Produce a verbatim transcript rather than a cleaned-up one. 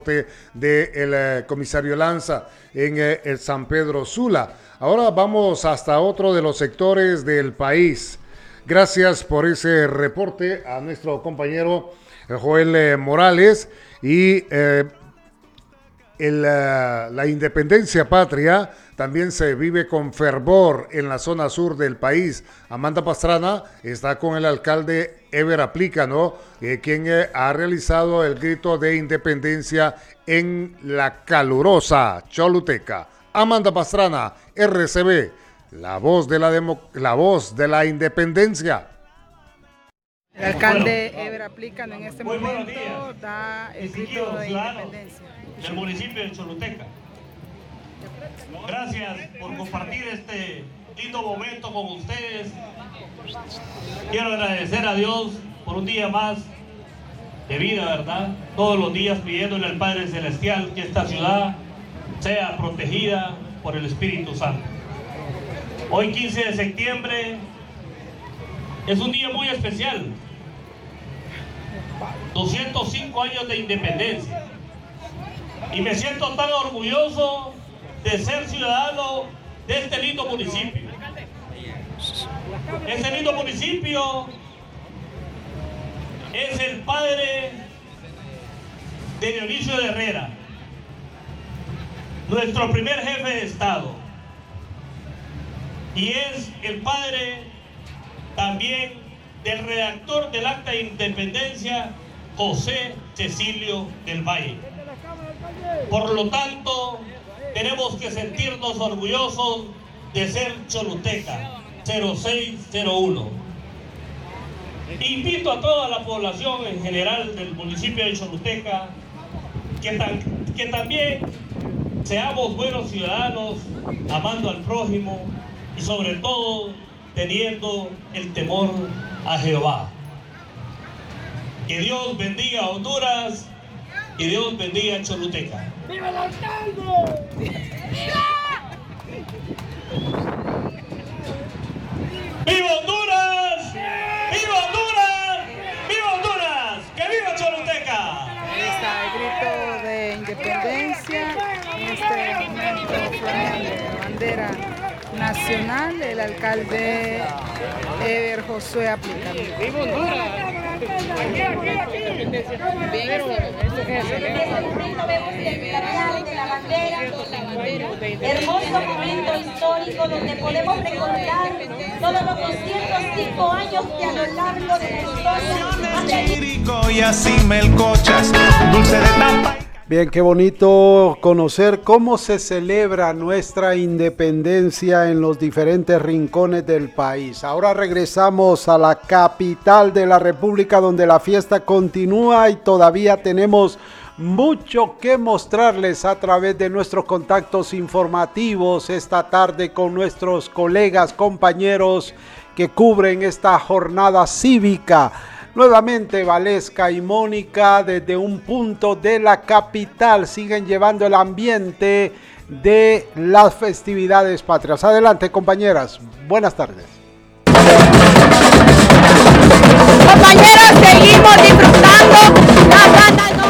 del de comisario Lanza en eh, el San Pedro Sula. Ahora vamos hasta otro de los sectores del país. Gracias por ese reporte a nuestro compañero Joel eh, Morales. Y eh, el, uh, la independencia patria también se vive con fervor en la zona sur del país. Amanda Pastrana está con el alcalde Ever Aplícano, eh, quien eh, ha realizado el grito de independencia en la calurosa Choluteca. Amanda Pastrana, R C B, la voz de la, demo, la voz de la independencia. El alcalde Ever Aplícano en este momento da el grito de independencia del municipio de Choluteca. Gracias por compartir este lindo momento con ustedes. Quiero agradecer a Dios por un día más de vida, ¿verdad? Todos los días pidiéndole al Padre Celestial que esta ciudad sea protegida por el Espíritu Santo. Hoy, quince de septiembre, es un día muy especial. doscientos cinco años de independencia. Y me siento tan orgulloso de ser ciudadano de este lindo municipio. Este lindo municipio es el padre de Dionisio de Herrera, nuestro primer jefe de Estado. Y es el padre también del redactor del Acta de Independencia, José Cecilio del Valle. Por lo tanto, tenemos que sentirnos orgullosos de ser Choluteca cero seis cero uno. Invito a toda la población en general del municipio de Choluteca que, tan, que también seamos buenos ciudadanos, amando al prójimo y sobre todo teniendo el temor a Jehová. Que Dios bendiga a Honduras y Dios bendiga a Choluteca. ¡Viva el alcalde! ¡Viva Honduras! ¡Viva Honduras! ¡Viva Honduras! ¡Que viva Choluteca! Ahí está el grito de independencia. En este momento flameando la bandera nacional, el alcalde Ever Josué Aplícano. ¡Viva Honduras! Hermoso momento histórico donde podemos recordar todos los doscientos cinco años que a lo largo de la historia. Y así melcochas, dulce de tapa. Bien, qué bonito conocer cómo se celebra nuestra independencia en los diferentes rincones del país. Ahora regresamos a la capital de la República, donde la fiesta continúa y todavía tenemos mucho que mostrarles a través de nuestros contactos informativos esta tarde con nuestros colegas, compañeros que cubren esta jornada cívica. Nuevamente Valesca y Mónica desde un punto de la capital siguen llevando el ambiente de las festividades patrias. Adelante, compañeras, buenas tardes. Compañeros, seguimos disfrutando las bandas